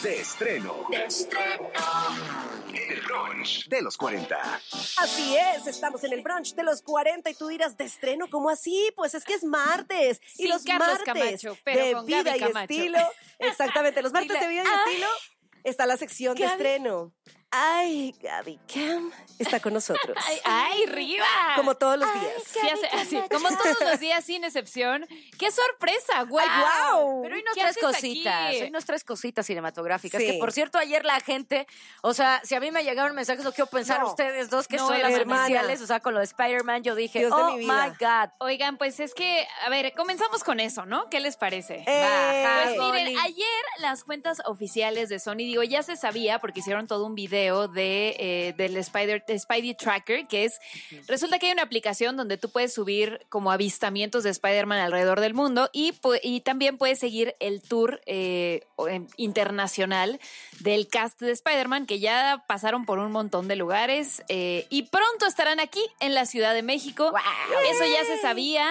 De estreno. En el brunch de los 40. Así es, estamos en el brunch de los 40 y tú dirás, ¿de estreno? ¿Cómo así? Pues es que es martes. Sí, y los Carlos martes Camacho, pero de con vida Gaby y Camacho. estilo. Exactamente, los martes de vida y estilo está la sección de estreno. Ay, Gaby Cam está con nosotros. ¡Ay, Riva! Como todos los días. Sí, así, como todos los días, sin excepción. ¡Qué sorpresa! ¡Guau! ¡Ay, guau! Pero hoy nos ¿Qué traes haces cositas, aquí? hoy nos traes cositas cinematográficas. Sí. Que por cierto, ayer la gente, o sea, si a mí me llegaron mensajes, no quiero pensar No. ustedes dos que No, son las hermana. oficiales, o sea, con lo de Spider-Man, yo dije, Dios de oh mi vida. my God. Oigan, pues es que, a ver, comenzamos con eso, ¿no? ¿Qué les parece? Baja, Pues miren, Sony. ayer las cuentas oficiales de Sony, digo, ya se sabía porque hicieron todo un video del Spidey Tracker, que es, resulta que hay una aplicación donde tú puedes subir como avistamientos de Spider-Man alrededor del mundo y también puedes seguir el tour internacional del cast de Spider-Man, que ya pasaron por un montón de lugares y pronto estarán aquí en la Ciudad de México. Wow. Eso ya se sabía,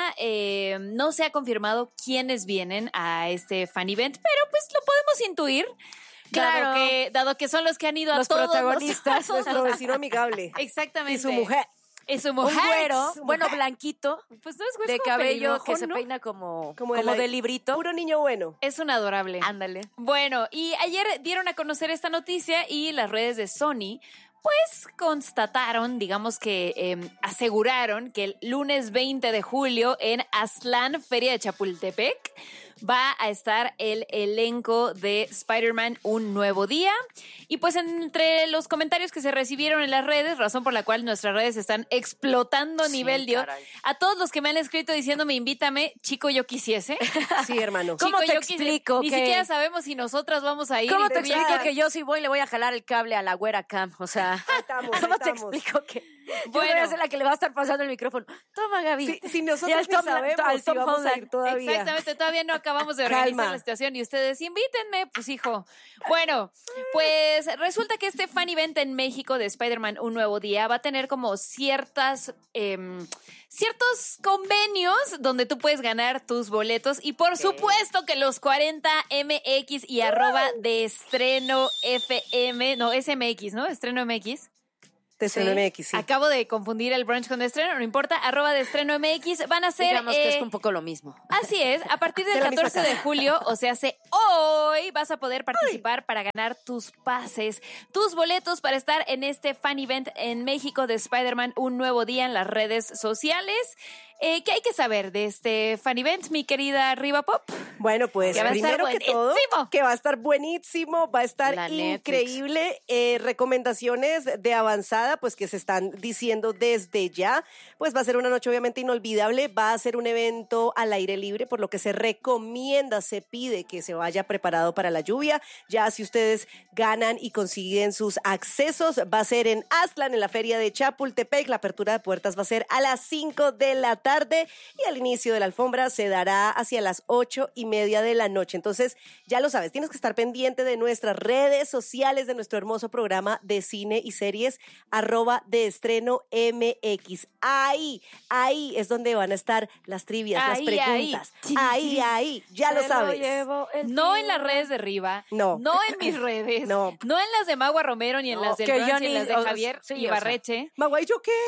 no se ha confirmado quiénes vienen a este fan event, pero pues lo podemos intuir. Claro. Dado que son los que han ido a Los todos protagonistas, Nuestro vecino amigable. Exactamente. Y su mujer. Y su Un mujer. güero, Su bueno, mujer. blanquito, Pues no es güero, de es como cabello pelirrojo, que se ¿no? peina como la- de librito. Puro niño bueno. Es un adorable. Ándale. Bueno, y ayer dieron a conocer esta noticia y las redes de Sony pues constataron, digamos que aseguraron que el lunes 20 de julio en Aztlán, Feria de Chapultepec, va a estar el elenco de Spider-Man Un Nuevo Día. Y pues entre los comentarios que se recibieron en las redes, razón por la cual nuestras redes están explotando a Sí, nivel Dios, caray. a todos los que me han escrito diciéndome invítame, chico, yo quisiese. Sí, hermano. ¿Cómo Chico, te yo quisiese. explico Ni que- siquiera sabemos si nosotras vamos a ir. ¿Cómo y te tú ya- explico que yo si voy le voy a jalar el cable a la güera Cam? O sea, estamos, ¿cómo te estamos. explico que yo Bueno. voy a ser la que le va a estar pasando el micrófono? Toma, Gaby. Si nosotros Y al ni Tom- sabemos al si Tom vamos a Holland. ir todavía. Exactamente, todavía no acabamos de Calma. organizar la situación y ustedes invítenme, pues hijo. Bueno, pues resulta que este fan event en México de Spider-Man Un Nuevo Día va a tener como ciertos convenios donde tú puedes ganar tus boletos y por supuesto que los 40 MX y @ de estreno FM, no, es MX, ¿no? Estreno MX. De Estreno MX, sí. Acabo de confundir el brunch con de estreno, no importa, @ de estreno MX van a ser... Digamos que es un poco lo mismo. Así es, a partir del De la misma 14 de casa. julio, o sea, hoy vas a poder participar para ganar tus pases, tus boletos para estar en este fan event en México de Spider-Man Un Nuevo Día en las redes sociales. ¿Qué hay que saber de este fan event, mi querida Riva Pop? Bueno, pues Que va a estar primero que todo, buenísimo. que va a estar buenísimo, va a estar La Netflix. increíble. Recomendaciones de avanzada, pues que se están diciendo desde ya. Pues va a ser una noche obviamente inolvidable, va a ser un evento al aire libre, por lo que se recomienda, se pide que se vaya preparado para la lluvia. Ya si ustedes ganan y consiguen sus accesos, va a ser en Aztlán, en la feria de Chapultepec. La apertura de puertas va a ser a las 5 de la tarde y al inicio de la alfombra se dará hacia las 8:30 de la noche. Entonces, ya lo sabes, tienes que estar pendiente de nuestras redes sociales, de nuestro hermoso programa de cine y series, @, de estreno MX. Ahí es donde van a estar las trivias, las Ahí, preguntas. ahí. Ahí, ya lo sabes. No en las redes de Riva, No. en mis redes, No. en las de Magua Romero, ni en No, las del que brunch, yo ni en ni- las de o- Javier sí, y o sea. Barreche. Magua, ¿y yo qué?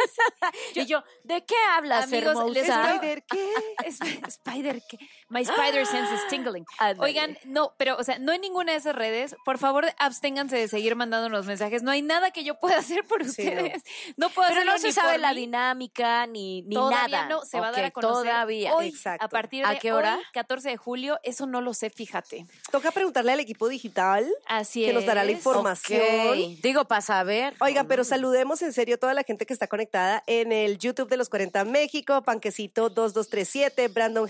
Y yo, ¿de qué hablas, Amigos, les hermosa? ¿Spider qué? Spider, ¿qué? My spider sense is tingling. Ándale. Oigan, no, pero, o sea, no en ninguna de esas redes. Por favor, absténganse de seguir mandándonos mensajes. No hay nada que yo pueda hacer por Sí, no. ustedes. No puedo Pero hacerlo no se ni sabe por la mí. dinámica ni Todavía nada. no, se va a dar a Ok, conocer todavía. hoy, Exacto. a partir ¿A de qué hora? hoy, 14 de julio. Eso no lo sé, fíjate. Toca preguntarle al equipo digital Así que nos dará la es. información. Ok. Digo, para saber. Oigan, pero saludemos en serio a toda la gente que está conectada en el YouTube de los 40 México, Panquecito 2237, Brandon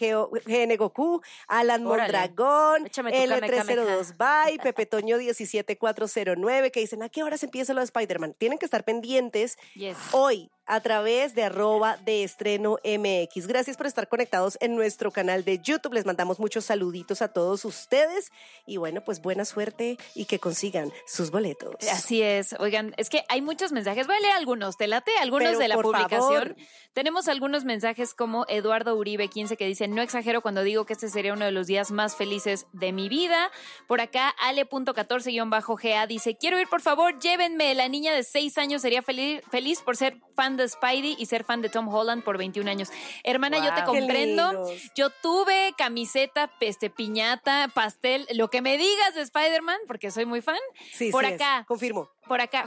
GN Goku, Alan Órale. Mondragón, Échame tu L302 Bye, Pepe Toño 17409, que dicen, ¿a qué horas empieza lo de Spider-Man? Tienen que estar pendientes. Yes. Hoy, a través de @deestreno.mx. Gracias por estar conectados en nuestro canal de YouTube. Les mandamos muchos saluditos a todos ustedes. Y bueno, pues buena suerte y que consigan sus boletos. Así es. Oigan, es que hay muchos mensajes. Voy a leer algunos. ¿Te late? Algunos Pero de la por publicación. favor. Tenemos algunos mensajes como Eduardo Uribe 15 que dice: no exagero cuando digo que este sería uno de los días más felices de mi vida. Por acá, Ale.14-GA dice: quiero ir, por favor, llévenme. La niña de 6 años sería feliz por ser fan de Spidey y ser fan de Tom Holland por 21 años. Hermana, yo te Wow. Qué comprendo. lindos. Yo tuve camiseta, piñata, pastel, lo que me digas de Spider-Man, porque soy muy fan. Sí, Por sí acá. es. Confirmo. Por acá,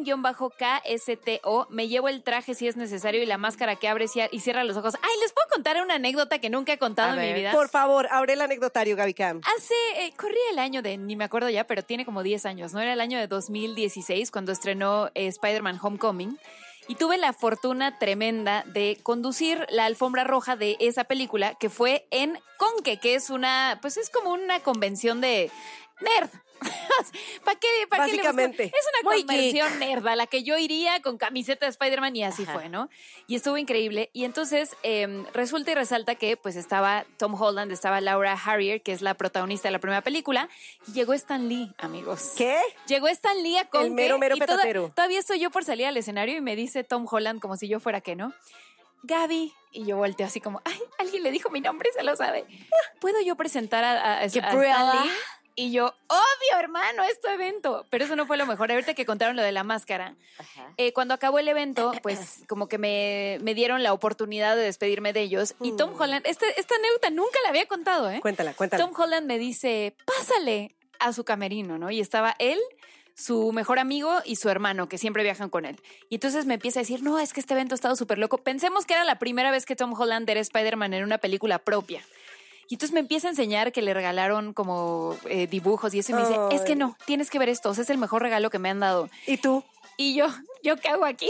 Juan-KSTO, me llevo el traje si es necesario y la máscara que abre y cierra los ojos. Ay, ¿les puedo contar una anécdota que nunca he contado A en mi ver. vida? Por favor, abre el anecdotario, Gaby Cam. Corría el año ni me acuerdo ya, pero tiene como 10 años, ¿no? Era el año de 2016 cuando estrenó Spider-Man Homecoming. Y tuve la fortuna tremenda de conducir la alfombra roja de esa película que fue en Conque, que es es como una convención de nerd. ¿Para qué? Básicamente. Es una Muy convención nerd a la que yo iría con camiseta de Spider-Man y así Ajá. fue, ¿no? Y estuvo increíble. Y entonces resulta y resalta que pues estaba Tom Holland, estaba Laura Harrier, que es la protagonista de la primera película, y llegó Stan Lee, amigos. ¿Qué? Llegó Stan Lee a Conque. El mero, mero y petatero. Todavía estoy yo por salir al escenario y me dice Tom Holland como si yo fuera que, ¿no? Gaby. Y yo volteo así como, ay, alguien le dijo mi nombre, se lo sabe. ¿Puedo yo presentar a Stan Lee? Y yo, obvio, hermano, es tu evento. Pero eso no fue lo mejor. Ahorita que contaron lo de la máscara. Ajá. Cuando acabó el evento, pues como que me dieron la oportunidad de despedirme de ellos. Y Tom Holland, esta anécdota nunca la había contado, ¿eh? Cuéntala. Tom Holland me dice, pásale a su camerino, ¿no? Y estaba él, su mejor amigo y su hermano, que siempre viajan con él. Y entonces me empieza a decir, no, es que este evento ha estado súper loco. Pensemos que era la primera vez que Tom Holland era Spider-Man en una película propia. Y entonces me empieza a enseñar que le regalaron como dibujos y eso. Y me dice, es que no, tienes que ver esto. O sea, es el mejor regalo que me han dado. ¿Y tú? Y yo ¿qué hago aquí?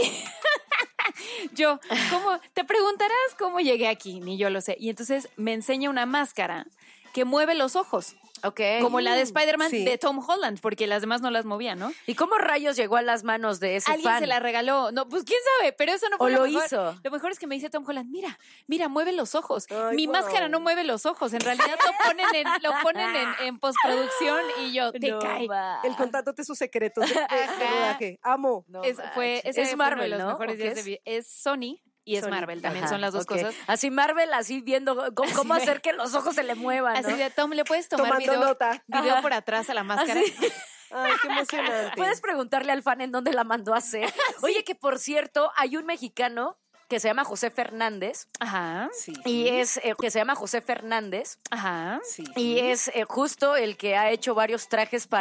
Yo, te preguntarás cómo llegué aquí, ni yo lo sé. Y entonces me enseña una máscara que mueve los ojos, Ok. como la de Spider-Man Sí. de Tom Holland, porque las demás no las movía, ¿no? ¿Y cómo rayos llegó a las manos de ese Alguien fan? se la regaló. No, pues quién sabe, pero eso no fue ¿O lo lo mejor. hizo? Lo mejor es que me dice Tom Holland, mira, mueve los ojos. Ay, Mi wow. máscara no mueve los ojos. En realidad lo ponen en postproducción y yo, te No cae. va. Él contándote sus secretos de rodaje. Amo. No Ese fue manches. uno de Marvel, los ¿no? mejores ¿O qué días de es? vida. Es Sony y es Sony. Marvel. También Ajá, son las dos ok. cosas. Así Marvel, así viendo cómo Así hacer que los ojos se le muevan, ¿no? Así de, Tom, ¿le puedes tomar Tomando nota. video Ajá. por atrás a la máscara? Así. Ay, qué emocionante. Puedes preguntarle al fan en dónde la mandó a hacer. Oye, que por cierto, hay un mexicano que se llama José Fernández Ajá, Sí. y es que se llama José Fernández ajá. Sí. y es justo el que ha hecho varios trajes para